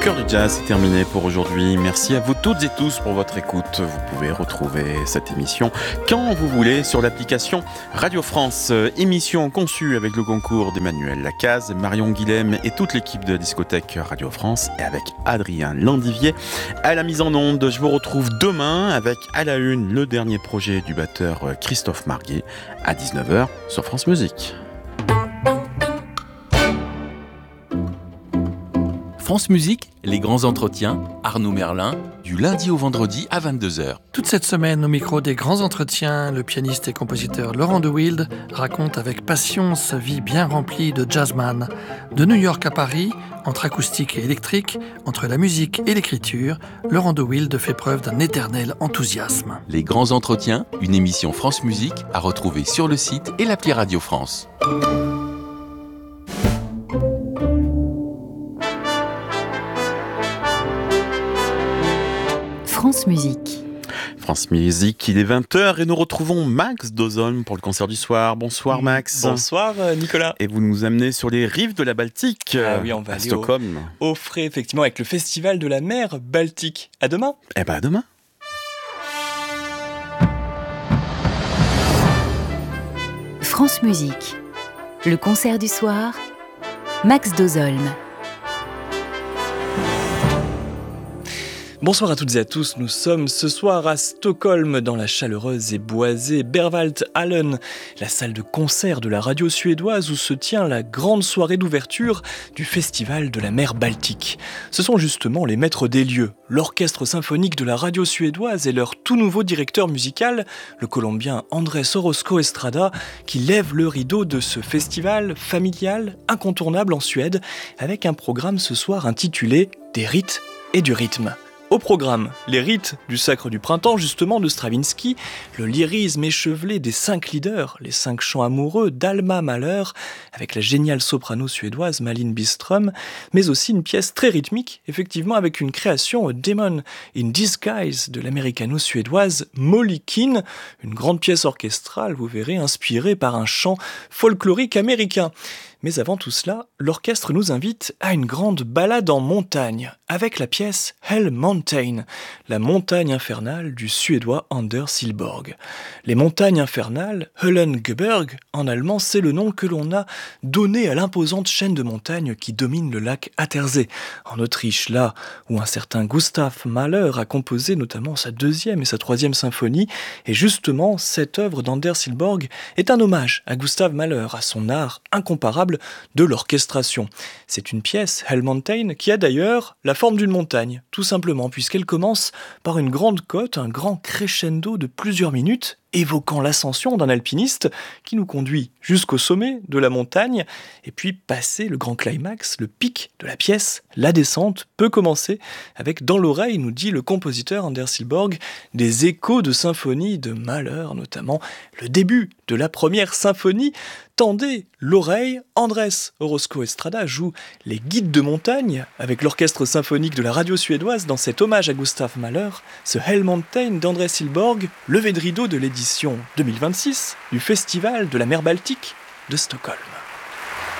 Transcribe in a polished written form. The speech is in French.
Cœur du Jazz, c'est terminé pour aujourd'hui. Merci à vous toutes et tous pour votre écoute. Vous pouvez retrouver cette émission quand vous voulez sur l'application Radio France. Émission conçue avec le concours d'Emmanuel Lacaze, Marion Guilhem et toute l'équipe de la discothèque Radio France et avec Adrien Landivier à la mise en onde. Je vous retrouve demain avec à la une le dernier projet du batteur Christophe Marguet à 19h sur France Musique. France Musique, les grands entretiens, Arnaud Merlin, du lundi au vendredi à 22h. Toute cette semaine, au micro des grands entretiens, le pianiste et compositeur Laurent de Wild raconte avec passion sa vie bien remplie de jazzman. De New York à Paris, entre acoustique et électrique, entre la musique et l'écriture, Laurent de Wild fait preuve d'un éternel enthousiasme. Les grands entretiens, une émission France Musique à retrouver sur le site et l'appli Radio France. France Musique. France Musique, il est 20h et nous retrouvons Max Dozolm pour le concert du soir. Bonsoir Max. Bonsoir Nicolas. Et vous nous amenez sur les rives de la Baltique, oui, on va à aller Stockholm. Au frais, effectivement, avec le Festival de la mer Baltique. À demain. Eh ben à demain. France Musique. Le concert du soir, Max Dozolm. Bonsoir à toutes et à tous, nous sommes ce soir à Stockholm, dans la chaleureuse et boisée Berwald-Hallen, la salle de concert de la radio suédoise où se tient la grande soirée d'ouverture du Festival de la mer Baltique. Ce sont justement les maîtres des lieux, l'orchestre symphonique de la radio suédoise et leur tout nouveau directeur musical, le Colombien Andrés Orozco Estrada, qui lèvent le rideau de ce festival familial, incontournable en Suède, avec un programme ce soir intitulé « Des rites et du rythme ». Au programme, les rites du Sacre du Printemps, justement, de Stravinsky, le lyrisme échevelé des 5 leaders, les 5 chants amoureux d'Alma Mahler, avec la géniale soprano suédoise Malin Byström, mais aussi une pièce très rythmique, effectivement, avec une création Demon in Disguise de l'américano-suédoise Molly Keane, une grande pièce orchestrale, vous verrez, inspirée par un chant folklorique américain. Mais avant tout cela, l'orchestre nous invite à une grande balade en montagne, avec la pièce Hell Mountain, la montagne infernale du suédois Anders Hillborg. Les montagnes infernales, Höllengebirge, en allemand, c'est le nom que l'on a donné à l'imposante chaîne de montagnes qui domine le lac Attersee, en Autriche, là où un certain Gustav Mahler a composé notamment sa 2e et sa 3e symphonie, et justement, cette œuvre d'Anders Hillborg est un hommage à Gustav Mahler, à son art incomparable de l'orchestration. C'est une pièce, Hell Mountain, qui a d'ailleurs la forme d'une montagne, tout simplement, puisqu'elle commence par une grande cote, un grand crescendo de plusieurs minutes, évoquant l'ascension d'un alpiniste qui nous conduit jusqu'au sommet de la montagne, et puis passer le grand climax, le pic de la pièce, la descente peut commencer avec dans l'oreille, nous dit le compositeur Anders Hillborg, des échos de symphonie de Mahler, notamment le début de la première symphonie. Tendez l'oreille, Andrés Orozco Estrada joue les guides de montagne avec l'orchestre symphonique de la radio suédoise dans cet hommage à Gustav Mahler, ce Hell Mountain d'Andrés Hillborg, levé de rideau de l'édition 2026 du Festival de la mer Baltique de Stockholm.